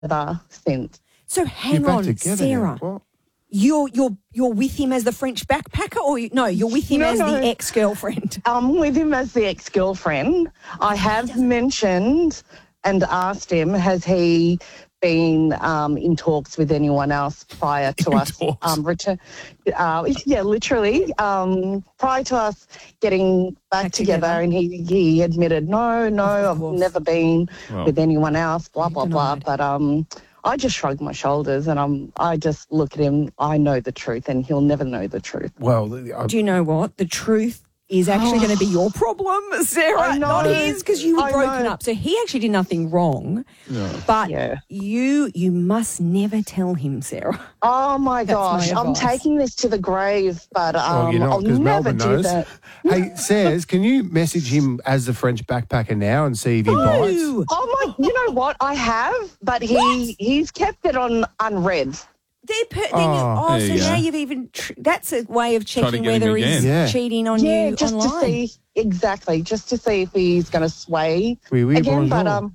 since. So hang on, Sarah. What? You're with him as the French backpacker, or you're with him as the ex-girlfriend? I'm with him as the ex-girlfriend. I have mentioned and asked him, has he been in talks with anyone else prior to us return? Literally prior to us getting back together, and he admitted, no, I've never been with anyone else, blah blah blah. But I just shrug my shoulders and I just look at him. I know the truth, and he'll never know the truth. Well, do you know what? The truth is actually going to be your problem, Sarah, not his, because you were broken up. So he actually did nothing wrong. No. But you must never tell him, Sarah. Oh, my gosh. I'm taking this to the grave, but I'll never do that. Hey, Saz, can you message him as the French backpacker now and see if he bites? Oh, my, you know what? I have, but he's kept it on unread. Now you've even... that's a way of checking whether he's cheating on you just online. Just to see if he's going to sway again. But,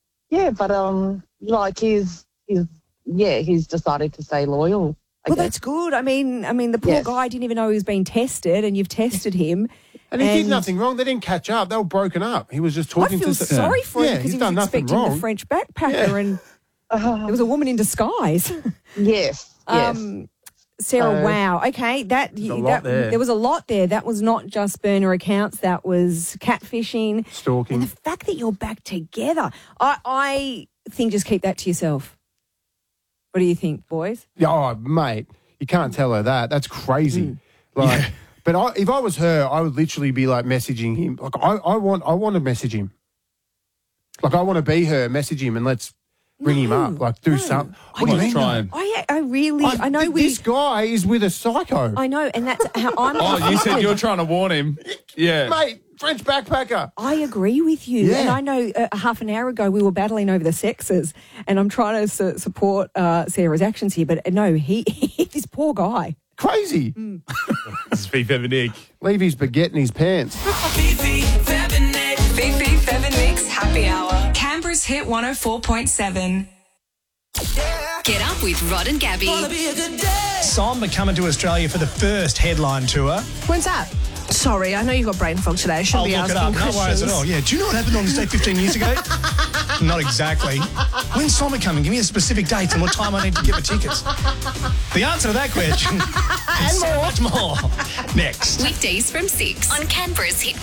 he's decided to stay loyal. Well, that's good. I mean, the poor guy didn't even know he was being tested, and you've tested him. And he did nothing wrong. They didn't catch up. They were broken up. He was just talking to... I feel sorry for him because he was expecting the French backpacker and... There was a woman in disguise. Yes. Sarah, wow. Okay, there was a lot there. That was not just burner accounts. That was catfishing. Stalking. And the fact that you're back together, I think just keep that to yourself. What do you think, boys? Oh, mate, you can't tell her that. That's crazy. But if I was her, I would literally be like messaging him. Like I want to message him. Like I want to be her, message him, and let's bring him up, like do something. What do you mean? I know this guy is with a psycho. I know, and that's how I'm... you said you're trying to warn him. Yeah. Mate, French backpacker. I agree with you. Yeah. And I know half an hour ago we were battling over the sexes, and I'm trying to support Sarah's actions here, but no, he this poor guy. Crazy. This is Fifi and Nick. Leave his baguette in his pants. Fifi and Nick's Happy Hour. Canberra's Hit 104.7. Get up with Rod and Gabby. Samba coming to Australia for the first headline tour. When's that? Sorry, I know you've got brain fog today. I'll look it up. No worries at all. Yeah. Do you know what happened on this day 15 years ago? Not exactly. When's Samba coming? Give me a specific date and what time I need to get the tickets. The answer to that question and so much more next. Weekdays from 6 on Canberra's Hit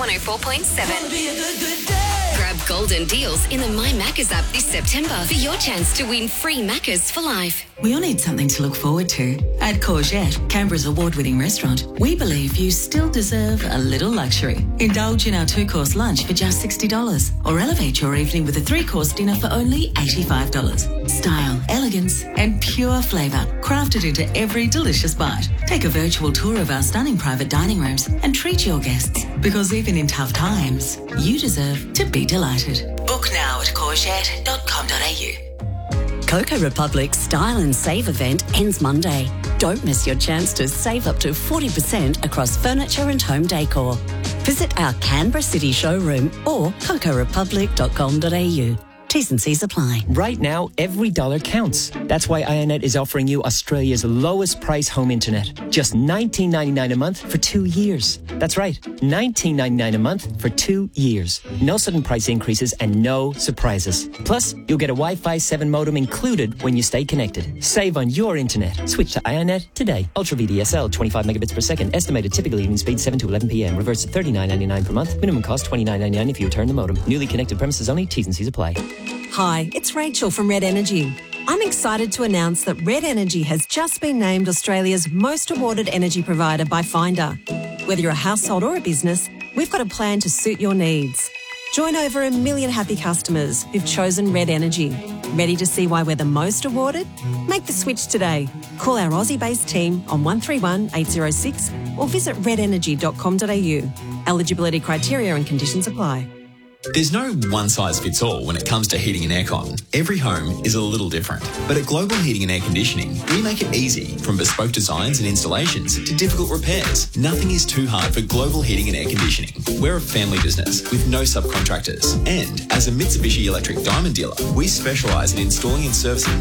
104.7. Grab golden deals in the My Maccas app this September for your chance to win free Maccas for life. We all need something to look forward to. At Courgette, Canberra's award-winning restaurant, we believe you still deserve a little luxury. Indulge in our 2-course lunch for just $60 or elevate your evening with a 3-course dinner for only $85. Style, elegance and pure flavour crafted into every delicious bite. Take a virtual tour of our stunning private dining rooms and treat your guests, because even in tough times, you deserve to be delighted. Book now at courgette.com.au. Cocoa Republic's Style and Save event ends Monday. Don't miss your chance to save up to 40% across furniture and home decor. Visit our Canberra City showroom or cocoarepublic.com.au. T's and C's apply. Right now, every dollar counts. That's why IONET is offering you Australia's lowest price home internet. Just $19.99 a month for 2 years. That's right, $19.99 a month for 2 years. No sudden price increases and no surprises. Plus, you'll get a Wi-Fi 7 modem included when you stay connected. Save on your internet. Switch to IONET today. Ultra VDSL, 25 megabits per second. Estimated typical evening speed 7 to 11 p.m. Reverse to $39.99 per month. Minimum cost $29.99 if you return the modem. Newly connected premises only. T's and C's apply. Hi, it's Rachel from Red Energy. I'm excited to announce that Red Energy has just been named Australia's most awarded energy provider by Finder. Whether you're a household or a business, we've got a plan to suit your needs. Join over 1 million happy customers who've chosen Red Energy. Ready to see why we're the most awarded? Make the switch today. Call our Aussie-based team on 131 806 or visit redenergy.com.au. Eligibility criteria and conditions apply. There's no one-size-fits-all when it comes to heating and aircon. Every home is a little different. But at Global Heating and Air Conditioning, we make it easy, from bespoke designs and installations to difficult repairs. Nothing is too hard for Global Heating and Air Conditioning. We're a family business with no subcontractors. And as a Mitsubishi Electric Diamond dealer, we specialise in installing and servicing